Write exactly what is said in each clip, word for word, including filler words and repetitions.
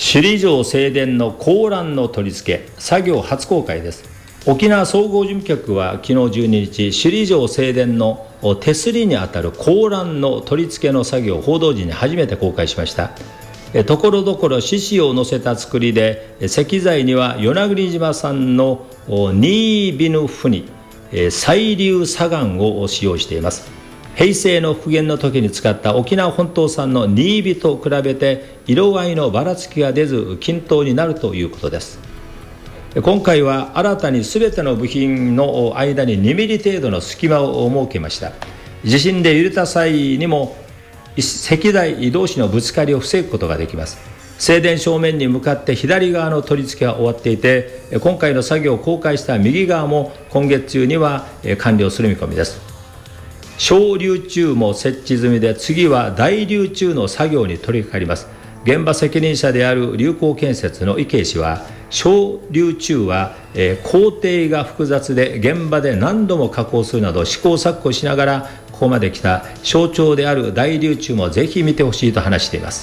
首里城正殿の高欄の取り付け、作業初公開です。沖縄総合事務局は昨日じゅうににち、首里城正殿の手すりにあたる高欄の取り付けの作業を報道陣に初めて公開しました。ところどころ獅子を乗せた作りで、石材には与那国島産の新ビヌフニ、細粒砂岩を使用しています。平成の復元の時に使った沖縄本島産の新火と比べて色合いのばらつきが出ず均等になるということです。今回は新たに全ての部品の間ににミリ程度の隙間を設けました。地震で揺れた際にも石材同士のぶつかりを防ぐことができます。正殿正面に向かって左側の取り付けは終わっていて、今回の作業を公開した右側も今月中には完了する見込みです。小流柱も設置済みで、次は大流柱の作業に取り掛かります。現場責任者である流光建設の池井氏は、小流柱は、えー、工程が複雑で現場で何度も加工するなど試行錯誤しながらここまで来た象徴である大流柱もぜひ見てほしいと話しています。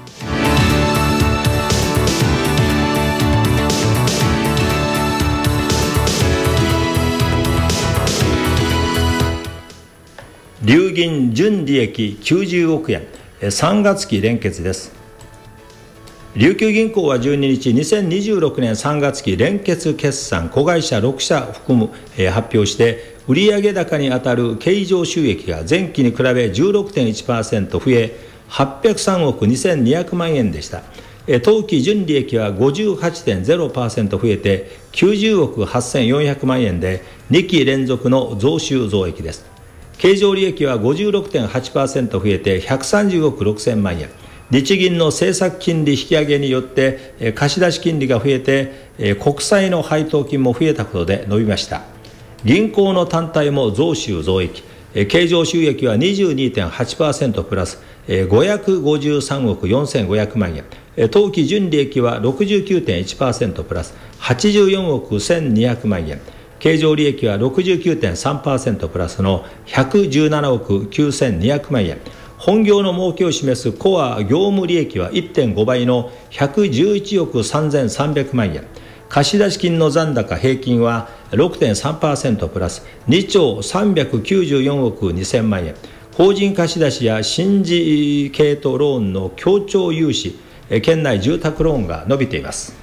龍銀純利益きゅうじゅうおくえん、さんがつ期連結です。琉球銀行はじゅうににち、にせんにじゅうろくねんさんがつ期連結決算子会社ろくしゃ含む、えー、発表して、売上高にあたる経常収益が前期に比べ じゅうろくてんいちパーセント 増えはっぴゃくさんおくにせんにひゃくまんえんでした。えー、当期純利益は ごじゅうはちてんゼロパーセント 増えてきゅうじゅうおくはっせんよんひゃくまんえんでにき連続の増収増益です。経常利益は ごじゅうろくてんはちパーセント 増えてひゃくさんじゅうおくろくせんまんえん。日銀の政策金利引き上げによって貸出金利が増えて国債の配当金も増えたことで伸びました。銀行の単体も増収増益、経常収益は にじゅうにてんはちパーセント プラスごひゃくごじゅうさんおくよんせんごひゃくまんえん、当期純利益は ろくじゅうきゅうてんいちパーセント プラスはちじゅうよんおくせんにひゃくまんえん、経常利益は ろくじゅうきゅうてんさんパーセント プラスのひゃくじゅうななおくきゅうせんにひゃくまんえん、本業の儲けを示すコア業務利益は いってんごばいのひゃくじゅういちおくさんぜんさんびゃくまんえん、貸出金の残高平均は ろくてんさんパーセント プラスにちょうさんびゃくきゅうじゅうよんおくにせんまんえん、法人貸出や新事系統ローンの協調融資、県内住宅ローンが伸びています。